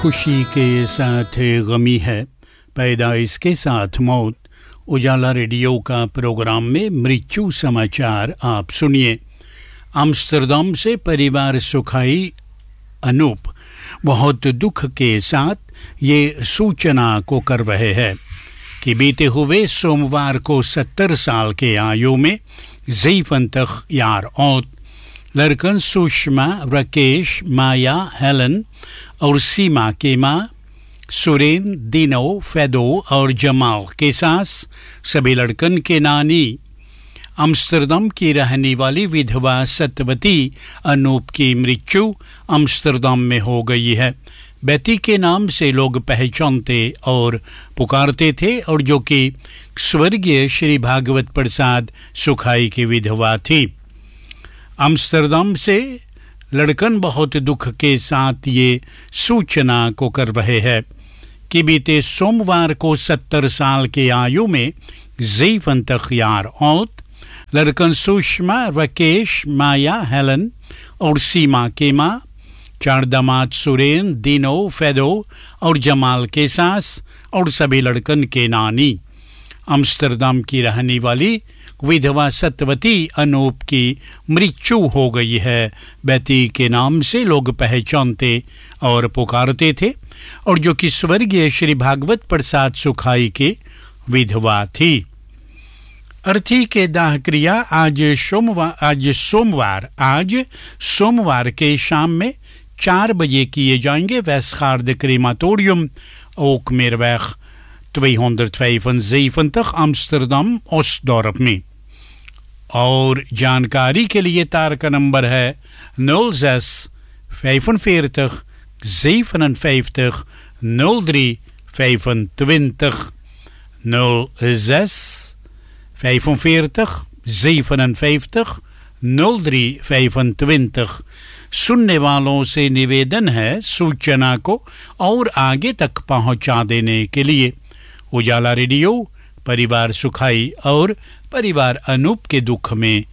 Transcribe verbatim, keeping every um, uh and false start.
खुशी के साथ गमी है, पैदाइश के साथ मौत। उजाला रेडियो का प्रोग्राम में मृत्यु समाचार आप सुनिए। आम्स्टरडम से परिवार सुखाई अनूप बहुत दुख के साथ ये सूचना को कर रहे हैं कि बीते हुए सोमवार को सत्तर साल के आयु में ज़ीफंतख यार औत लड़कन सुषमा, राकेश, माया, हेलन और सीमा के माँ सुरेन, दिनो, फेदो और जमाल के साथ सभी लड़कन के नानी आम्स्टरडम की रहने वाली विधवा सत्यवती अनूप की मृत्यु आम्स्टरडम में हो गई है। बेटी के नाम से लोग पहचानते और पुकारते थे और जो कि स्वर्गीय श्री भागवत प्रसाद सुखाई की विधवा थी। आम्स्टरडम से लड़कन बहुत दुख के साथ ये सूचना को कर रहे हैं कि बीते सोमवार को सत्तर साल के आयु में ज़ीफंतख यार औत लड़कन सुषमा, राकेश, माया, हेलन और सीमा के माँ चार दामाद सुरेन, दिनो, फेदो और जमाल के सास और सभी लड़कन के नानी आम्स्टरडम की रहने वाली विधवा सत्यवती अनूप की मृत्यु हो गई है। बेटी के नाम से लोग पहचानते और पुकारते थे और जो कि स्वर्गीय श्री भागवत प्रसाद सुखाई के विधवा थी। अर्थी के दाह क्रिया आज सोमवार आज सोमवार आज सोमवार के शाम में चार बजे किए जाएंगे। Westergaard क्रेमाtorium ook Meerweg tweehonderdvijfenzeventig Amsterdam Osdorp में। और जानकारी के लिए तार का नंबर है nul zes vijfenveertig zevenenvijftig nul drie vijfentwintig nul zes vijfenveertig zevenenvijftig nul drie vijfentwintig। सुनने वालों से निवेदन है सूचना को और आगे तक पहुंचा देने के लिए। उजाला रेडियो परिवार सुखाई और परिवार अनूप के दुख में